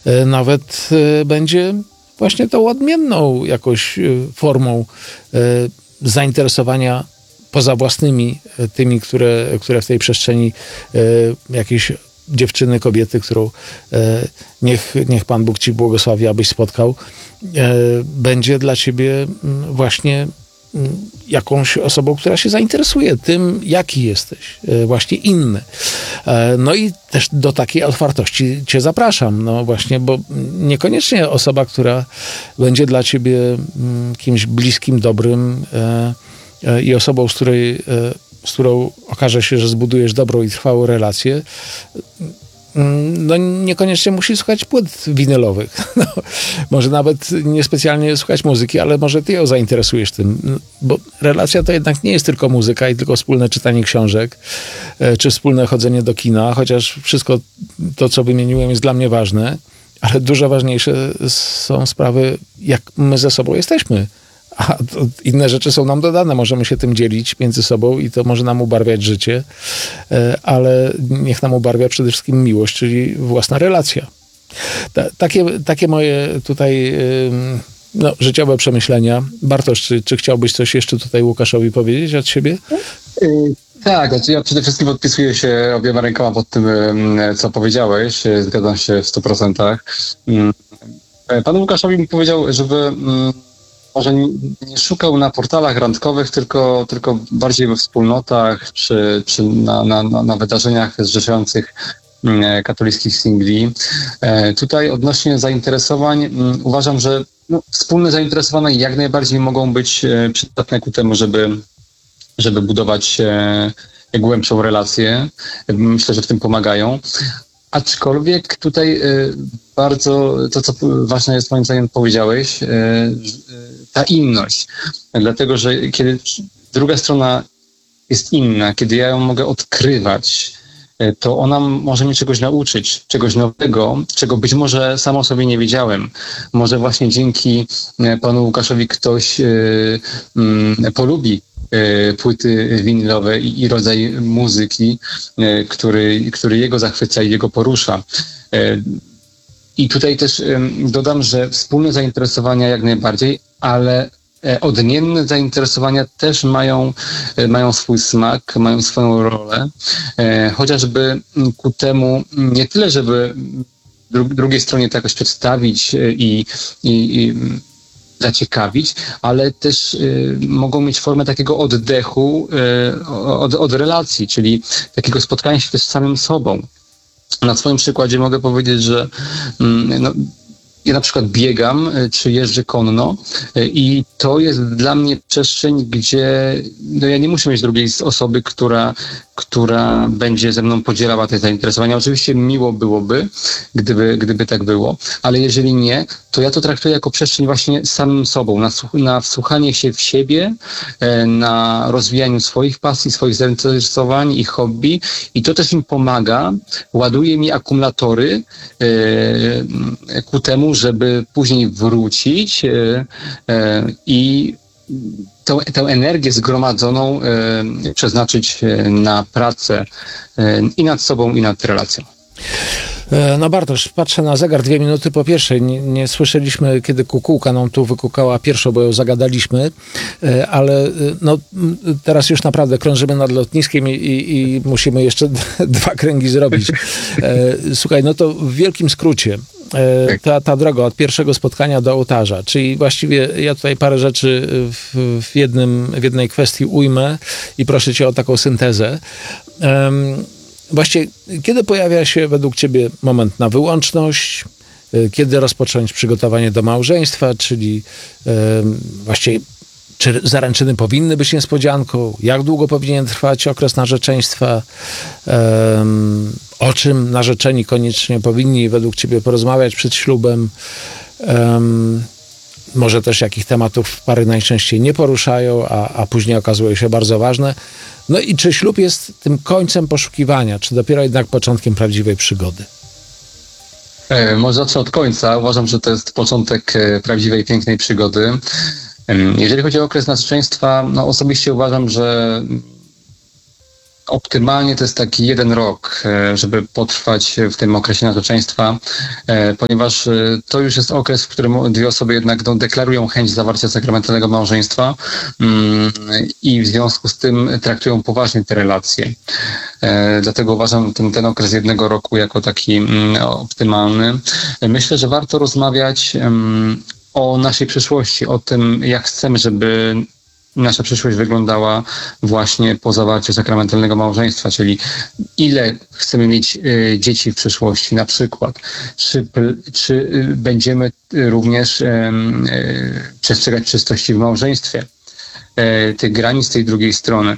nawet będzie właśnie tą odmienną jakoś formą zainteresowania poza własnymi, tymi, które w tej przestrzeni jakieś dziewczyny, kobiety, którą niech Pan Bóg ci błogosławi, abyś spotkał, będzie dla ciebie właśnie jakąś osobą, która się zainteresuje tym, jaki jesteś, właśnie inny. No i też do takiej otwartości cię zapraszam, no właśnie, bo niekoniecznie osoba, która będzie dla ciebie kimś bliskim, dobrym i osobą, z którą okaże się, że zbudujesz dobrą i trwałą relację, no niekoniecznie musi słuchać płyt winylowych. No, może nawet niespecjalnie słuchać muzyki, ale może ty ją zainteresujesz tym. Bo relacja to jednak nie jest tylko muzyka i tylko wspólne czytanie książek, czy wspólne chodzenie do kina, chociaż wszystko to, co wymieniłem, jest dla mnie ważne, ale dużo ważniejsze są sprawy, jak my ze sobą jesteśmy. A inne rzeczy są nam dodane, możemy się tym dzielić między sobą i to może nam ubarwiać życie, ale niech nam ubarwia przede wszystkim miłość, czyli własna relacja. Takie moje tutaj życiowe przemyślenia. Bartosz, czy chciałbyś coś jeszcze tutaj Łukaszowi powiedzieć od siebie? Tak, znaczy ja przede wszystkim podpisuję się obiema rękoma pod tym, co powiedziałeś. Zgadzam się w 100%. Panu Łukaszowi mi powiedział, żeby może nie szukał na portalach randkowych, tylko bardziej we wspólnotach, czy na wydarzeniach zrzeszających katolickich singli. Tutaj odnośnie zainteresowań uważam, że wspólne zainteresowania jak najbardziej mogą być przydatne ku temu, żeby budować głębszą relację. Myślę, że w tym pomagają. Aczkolwiek tutaj bardzo to, co ważne jest moim zdaniem powiedziałeś, ta inność. Dlatego, że kiedy druga strona jest inna, kiedy ja ją mogę odkrywać, to ona może mnie czegoś nauczyć, czegoś nowego, czego być może sam o sobie nie wiedziałem. Może właśnie dzięki panu Łukaszowi ktoś polubi płyty winylowe i rodzaj muzyki, który jego zachwyca i jego porusza. I tutaj też dodam, że wspólne zainteresowania jak najbardziej, ale odmienne zainteresowania też mają swój smak, mają swoją rolę, chociażby ku temu nie tyle, żeby drugiej stronie to jakoś przedstawić i zaciekawić, ale też mogą mieć formę takiego oddechu od relacji, czyli takiego spotkania się też z samym sobą. Na swoim przykładzie mogę powiedzieć, że ja na przykład biegam, czy jeżdżę konno i to jest dla mnie przestrzeń, gdzie ja nie muszę mieć drugiej osoby, która będzie ze mną podzielała te zainteresowania. Oczywiście miło byłoby, gdyby tak było, ale jeżeli nie, to ja to traktuję jako przestrzeń właśnie samym sobą, na wsłuchanie się w siebie, na rozwijaniu swoich pasji, swoich zainteresowań i hobby i to też mi pomaga, ładuje mi akumulatory ku temu, żeby później wrócić i tę energię zgromadzoną przeznaczyć na pracę i nad sobą, i nad relacją. No Bartosz, patrzę na zegar 2 minuty po pierwszej. Nie słyszeliśmy, kiedy kukułka nam tu wykukała pierwszą, bo ją zagadaliśmy, ale teraz już naprawdę krążymy nad lotniskiem i musimy jeszcze 2 kręgi zrobić. Słuchaj, to w wielkim skrócie ta droga od pierwszego spotkania do ołtarza, czyli właściwie ja tutaj parę rzeczy w jednej kwestii ujmę i proszę cię o taką syntezę. Właściwie, kiedy pojawia się według ciebie moment na wyłączność, kiedy rozpocząć przygotowanie do małżeństwa, czyli właściwie czy zaręczyny powinny być niespodzianką, jak długo powinien trwać okres narzeczeństwa, o czym narzeczeni koniecznie powinni według ciebie porozmawiać przed ślubem, może też jakich tematów pary najczęściej nie poruszają, a później okazują się bardzo ważne. No i czy ślub jest tym końcem poszukiwania, czy dopiero jednak początkiem prawdziwej przygody? Może zacznę od końca. Uważam, że to jest początek prawdziwej, pięknej przygody. Jeżeli chodzi o okres narzeczeństwa, osobiście uważam, że Optymalnie to jest taki 1 rok, żeby potrwać w tym okresie narzeczeństwa, ponieważ to już jest okres, w którym dwie osoby jednak deklarują chęć zawarcia sakramentalnego małżeństwa i w związku z tym traktują poważnie te relacje. Dlatego uważam ten okres 1 roku jako taki optymalny. Myślę, że warto rozmawiać o naszej przyszłości, o tym, jak chcemy, żeby nasza przyszłość wyglądała właśnie po zawarciu sakramentalnego małżeństwa, czyli ile chcemy mieć dzieci w przyszłości na przykład, czy będziemy również przestrzegać czystości w małżeństwie, tych granic tej drugiej strony,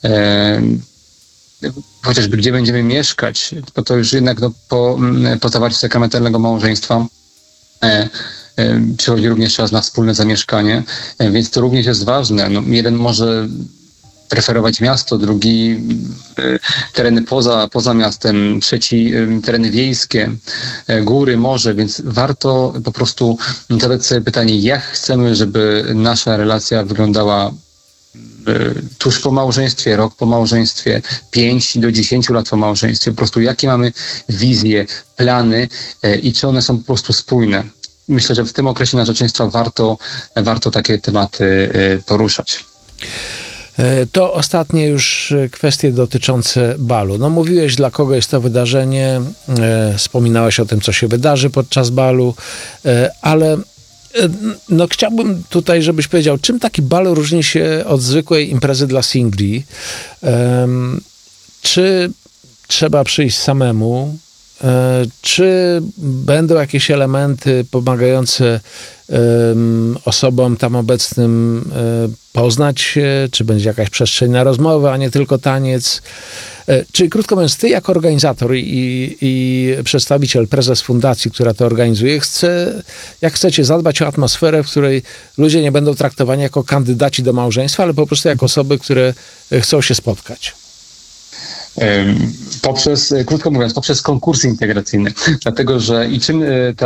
chociażby gdzie będziemy mieszkać, bo to już jednak po zawarciu sakramentalnego małżeństwa przychodzi również czas na wspólne zamieszkanie, więc to również jest ważne. Jeden może preferować miasto, drugi tereny poza miastem, trzeci tereny wiejskie, góry, morze, więc warto po prostu zadać sobie pytanie, jak chcemy, żeby nasza relacja wyglądała tuż po małżeństwie, rok po małżeństwie, 5 do 10 lat po małżeństwie, po prostu jakie mamy wizje, plany i czy one są po prostu spójne. Myślę, że w tym okresie narzeczeństwa warto takie tematy poruszać. To ostatnie już kwestie dotyczące balu. No mówiłeś, dla kogo jest to wydarzenie, wspominałeś o tym, co się wydarzy podczas balu, ale no chciałbym tutaj, żebyś powiedział, czym taki bal różni się od zwykłej imprezy dla singli? Czy trzeba przyjść samemu? Czy będą jakieś elementy pomagające osobom tam obecnym poznać się? Czy będzie jakaś przestrzeń na rozmowę, a nie tylko taniec? Czyli krótko mówiąc, ty jako organizator i przedstawiciel, prezes fundacji, która to organizuje, jak chcecie zadbać o atmosferę, w której ludzie nie będą traktowani jako kandydaci do małżeństwa, ale po prostu jako osoby, które chcą się spotkać? Krótko mówiąc, poprzez konkursy integracyjne. Dlatego, że i czym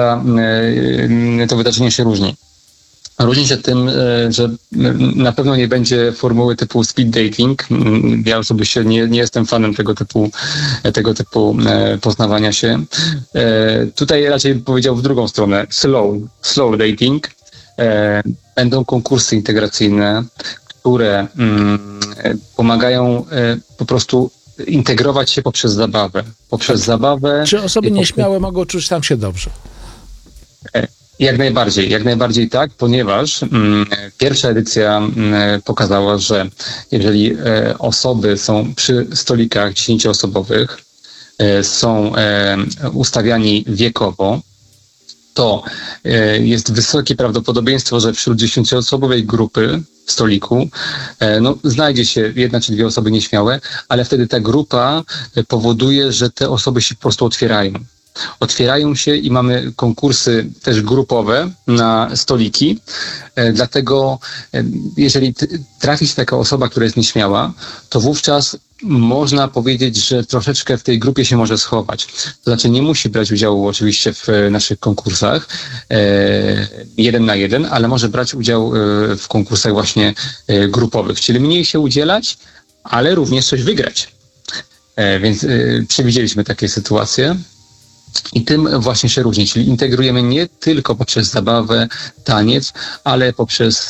to wydarzenie się różni? Różni się tym, że na pewno nie będzie formuły typu speed dating. Ja osobiście nie jestem fanem tego typu poznawania się. Tutaj raczej powiedział w drugą stronę, slow dating. Będą konkursy integracyjne, które pomagają po po integrować się poprzez zabawę. Czy osoby nieśmiałe mogą czuć tam się dobrze? Jak najbardziej tak, ponieważ pierwsza edycja pokazała, że jeżeli osoby są przy stolikach 10-osobowych, są ustawiani wiekowo, to jest wysokie prawdopodobieństwo, że wśród 10-osobowej grupy w stoliku znajdzie się 1 czy 2 osoby nieśmiałe, ale wtedy ta grupa powoduje, że te osoby się po prostu otwierają się i mamy konkursy też grupowe na stoliki. Dlatego jeżeli trafi się taka osoba, która jest nieśmiała, to wówczas można powiedzieć, że troszeczkę w tej grupie się może schować. To znaczy nie musi brać udziału oczywiście w naszych konkursach 1 na 1, ale może brać udział w konkursach właśnie grupowych, czyli mniej się udzielać, ale również coś wygrać. Więc przewidzieliśmy takie sytuacje. I tym właśnie się różni, czyli integrujemy nie tylko poprzez zabawę, taniec, ale poprzez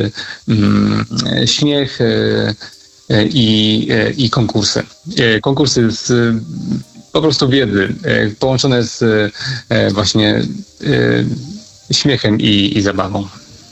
śmiech i konkursy. Konkursy po prostu wiedzy, połączone z właśnie śmiechem i zabawą.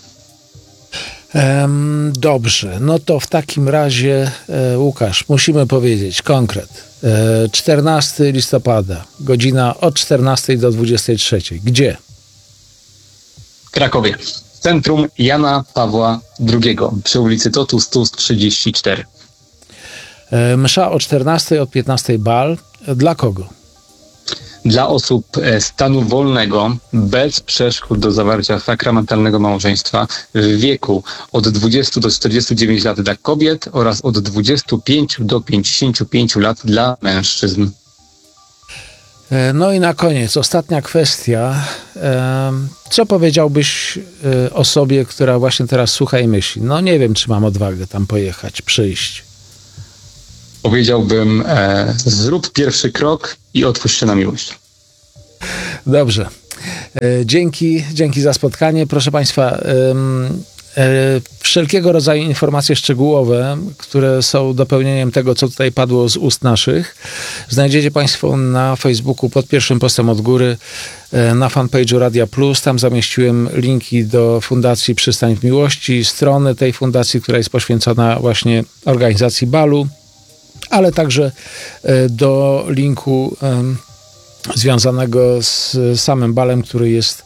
Dobrze, no to w takim razie Łukasz, musimy powiedzieć konkret. 14 listopada, godzina od 14 do 23. Gdzie? W Krakowie. Centrum Jana Pawła II przy ulicy Totus 34. Msza o 14, od 15 bal. Dla kogo? Dla osób stanu wolnego, bez przeszkód do zawarcia sakramentalnego małżeństwa w wieku od 20 do 49 lat dla kobiet oraz od 25 do 55 lat dla mężczyzn. No i na koniec, ostatnia kwestia. Co powiedziałbyś osobie, która właśnie teraz słucha i myśli? No nie wiem, czy mam odwagę tam pojechać, przyjść. powiedziałbym, zrób pierwszy krok i otwórz się na miłość. Dobrze. Dzięki za spotkanie. Proszę Państwa, wszelkiego rodzaju informacje szczegółowe, które są dopełnieniem tego, co tutaj padło z ust naszych, znajdziecie Państwo na Facebooku pod pierwszym postem od góry, na fanpage'u Radia Plus. Tam zamieściłem linki do Fundacji Przystań w Miłości, strony tej fundacji, która jest poświęcona właśnie organizacji balu, ale także do linku związanego z samym balem, który jest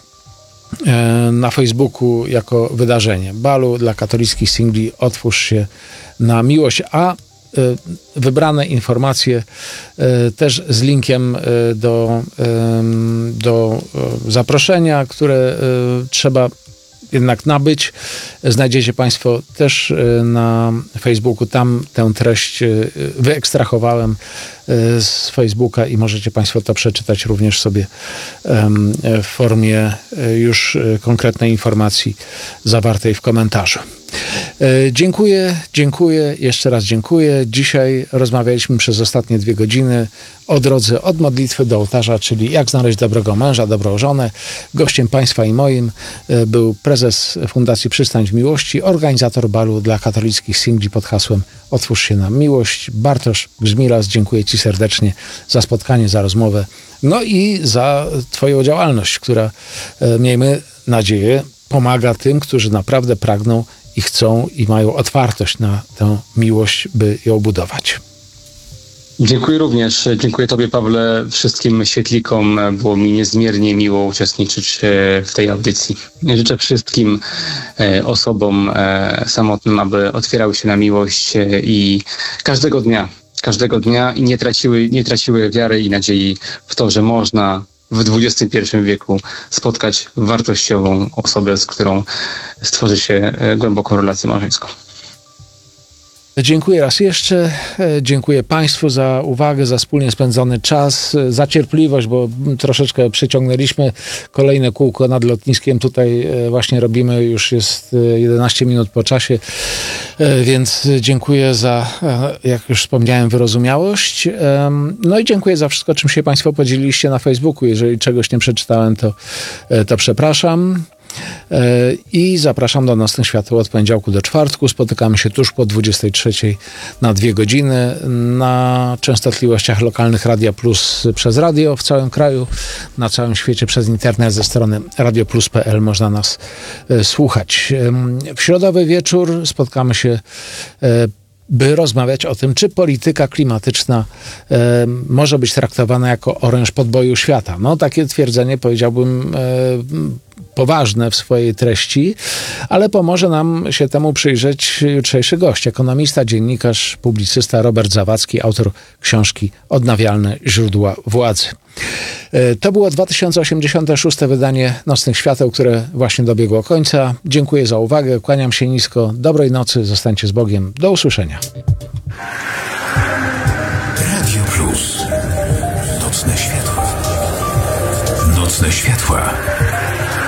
na Facebooku jako wydarzenie. Balu dla katolickich singli Otwórz się na miłość, a wybrane informacje też z linkiem do zaproszenia, które trzeba jednak nabyć. Znajdziecie Państwo też na Facebooku. Tam tę treść wyekstrahowałem z Facebooka i możecie Państwo to przeczytać również sobie w formie już konkretnej informacji zawartej w komentarzu. Dziękuję, jeszcze raz dziękuję. Dzisiaj rozmawialiśmy przez ostatnie 2 godziny o drodze od modlitwy do ołtarza, czyli jak znaleźć dobrego męża, dobrą żonę. Gościem Państwa i moim był prezes Fundacji Przystań w Miłości, organizator balu dla katolickich singli pod hasłem Otwórz się na miłość, Bartosz Grzmilas. Dziękuję Ci serdecznie za spotkanie, za rozmowę, no i za Twoją działalność, która, miejmy nadzieję, pomaga tym, którzy naprawdę pragną i chcą i mają otwartość na tę miłość, by ją budować. Dziękuję również. Dziękuję Tobie, Pawle, wszystkim świetlikom. Było mi niezmiernie miło uczestniczyć w tej audycji. Życzę wszystkim osobom samotnym, aby otwierały się na miłość i każdego dnia i nie traciły wiary i nadziei w to, że można w XXI wieku spotkać wartościową osobę, z którą stworzy się głęboką relację małżeńską. Dziękuję raz jeszcze. Dziękuję Państwu za uwagę, za wspólnie spędzony czas, za cierpliwość, bo troszeczkę przyciągnęliśmy kolejne kółko nad lotniskiem. Tutaj właśnie robimy, już jest 11 minut po czasie, więc dziękuję za, jak już wspomniałem, wyrozumiałość. No i dziękuję za wszystko, czym się Państwo podzieliliście na Facebooku. Jeżeli czegoś nie przeczytałem, to przepraszam. I zapraszam do Nocnych Świateł od poniedziałku do czwartku. Spotykamy się tuż po 23 na 2 godziny na częstotliwościach lokalnych Radia Plus przez radio w całym kraju, na całym świecie przez internet ze strony radioplus.pl można nas słuchać. W środowy wieczór spotkamy się, by rozmawiać o tym, czy polityka klimatyczna może być traktowana jako oręż podboju świata. No, takie twierdzenie, powiedziałbym, poważne w swojej treści, ale pomoże nam się temu przyjrzeć jutrzejszy gość, ekonomista, dziennikarz, publicysta Robert Zawadzki, autor książki Odnawialne źródła władzy. To było 2086 wydanie Nocnych Świateł, które właśnie dobiegło końca. Dziękuję za uwagę, kłaniam się nisko, dobrej nocy, zostańcie z Bogiem, do usłyszenia. Radio Plus. Nocne światła. Nocne światła.